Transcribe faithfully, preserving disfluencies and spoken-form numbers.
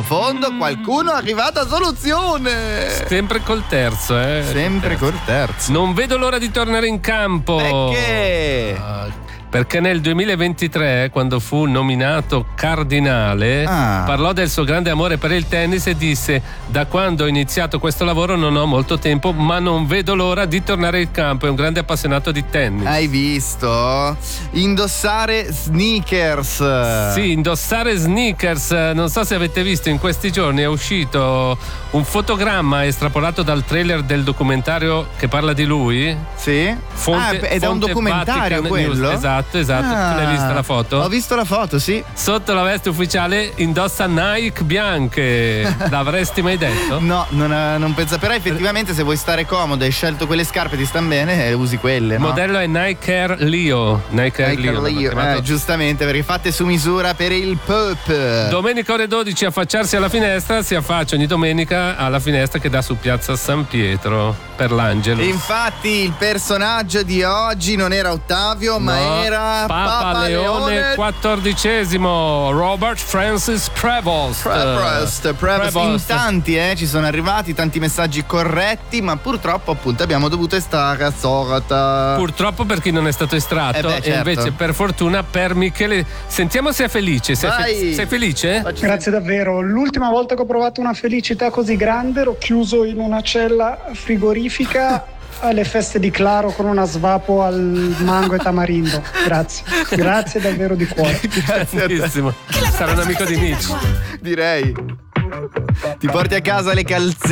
fondo qualcuno è arrivato a soluzione. Sempre col terzo, eh. Sempre col terzo. Non vedo l'ora di tornare in campo. Perché? Uh, Perché nel duemilaventitré, quando fu nominato cardinale, ah. parlò del suo grande amore per il tennis e disse: da quando ho iniziato questo lavoro non ho molto tempo, ma non vedo l'ora di tornare in campo. È un grande appassionato di tennis. Hai visto? Indossare sneakers. Sì, indossare sneakers. Non so se avete visto, in questi giorni è uscito un fotogramma estrapolato dal trailer del documentario che parla di lui. Sì. Fonte, ah, ed è un documentario Vatican quello? News. Esatto. Esatto, ah, tu l'hai vista la foto? Ho visto la foto, sì. Sotto la veste ufficiale indossa Nike bianche. L'avresti mai detto? No, non, non penso. Però effettivamente se vuoi stare comodo e hai scelto quelle scarpe ti stanno bene, eh, usi quelle. Il no? modello è Nike Air Leo. Nike Air Nike Leo, Leo. chiamato... Eh, giustamente, perché fatte su misura per il pop. Domenica ore dodici, affacciarsi alla finestra. Si affaccia ogni domenica alla finestra che dà su piazza San Pietro per l'Angelo. Infatti il personaggio di oggi non era Ottavio, no, ma era Papa, Papa Leone, Leone quattordicesimo, Robert Francis Prevost. Prevost, Prevost. Prevost. In tanti eh, ci sono arrivati tanti messaggi corretti, ma purtroppo appunto abbiamo dovuto estrarre sorta. Purtroppo per chi non è stato estratto, eh beh, certo. E invece per fortuna per Michele. Sentiamo se è felice. Sei, fe- sei felice? Grazie davvero. L'ultima volta che ho provato una felicità così grande ero chiuso in una cella frigorifica alle feste di Claro con una svapo al mango e tamarindo. Grazie, grazie davvero di cuore. Grazie a te. Sarà un amico di Nietzsche. Direi. Ti porti a casa le calze